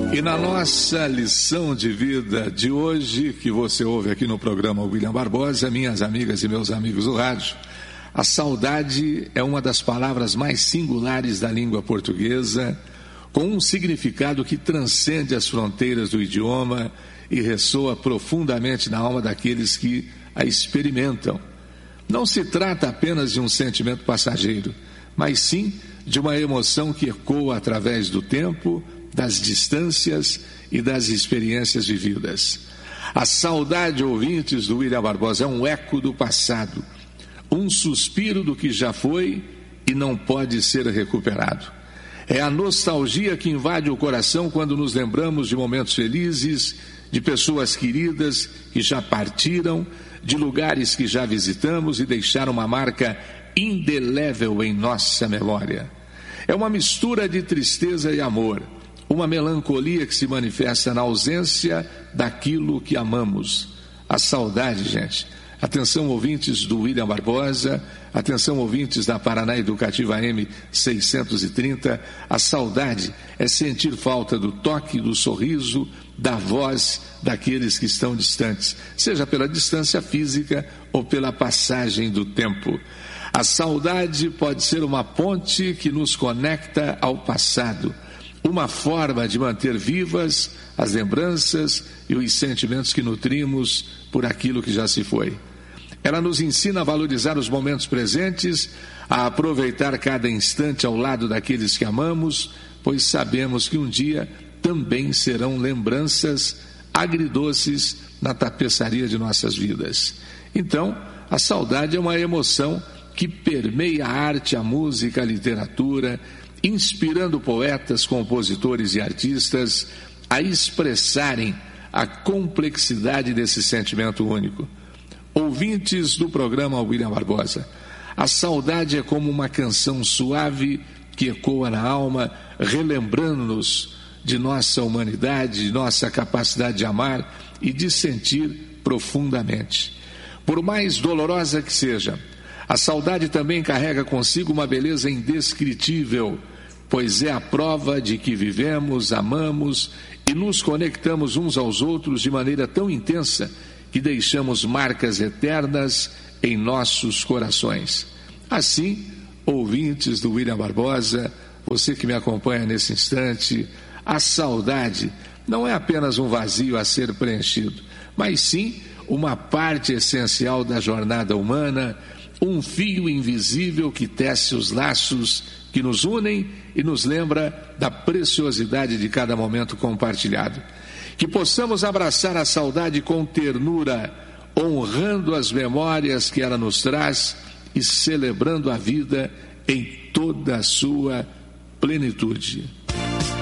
E na nossa lição de vida de hoje, que você ouve aqui no programa William Barbosa, minhas amigas e meus amigos do rádio, a saudade é uma das palavras mais singulares da língua portuguesa, com um significado que transcende as fronteiras do idioma e ressoa profundamente na alma daqueles que a experimentam. Não se trata apenas de um sentimento passageiro, mas sim de uma emoção que ecoa através do tempo, das distâncias e das experiências vividas. A saudade, ouvintes do William Barbosa, é um eco do passado, um suspiro do que já foi e não pode ser recuperado. É a nostalgia que invade o coração quando nos lembramos de momentos felizes, de pessoas queridas que já partiram, de lugares que já visitamos e deixaram uma marca indelével em nossa memória. É uma mistura de tristeza e amor, uma melancolia que se manifesta na ausência daquilo que amamos. A saudade, gente. Atenção, ouvintes do William Barbosa, atenção, ouvintes da Paraná Educativa AM 630, a saudade é sentir falta do toque, do sorriso, da voz daqueles que estão distantes, seja pela distância física ou pela passagem do tempo. A saudade pode ser uma ponte que nos conecta ao passado, uma forma de manter vivas as lembranças e os sentimentos que nutrimos por aquilo que já se foi. Ela nos ensina a valorizar os momentos presentes, a aproveitar cada instante ao lado daqueles que amamos, pois sabemos que um dia também serão lembranças agridoces na tapeçaria de nossas vidas. Então, a saudade é uma emoção que permeia a arte, a música, a literatura, inspirando poetas, compositores e artistas a expressarem a complexidade desse sentimento único. Ouvintes do programa William Barbosa, a saudade é como uma canção suave que ecoa na alma, relembrando-nos de nossa humanidade, de nossa capacidade de amar e de sentir profundamente. Por mais dolorosa que seja, a saudade também carrega consigo uma beleza indescritível, pois é a prova de que vivemos, amamos e nos conectamos uns aos outros de maneira tão intensa que deixamos marcas eternas em nossos corações. Assim, ouvintes do William Barbosa, você que me acompanha nesse instante, a saudade não é apenas um vazio a ser preenchido, mas sim uma parte essencial da jornada humana, um fio invisível que tece os laços que nos unem e nos lembra da preciosidade de cada momento compartilhado. Que possamos abraçar a saudade com ternura, honrando as memórias que ela nos traz e celebrando a vida em toda a sua plenitude.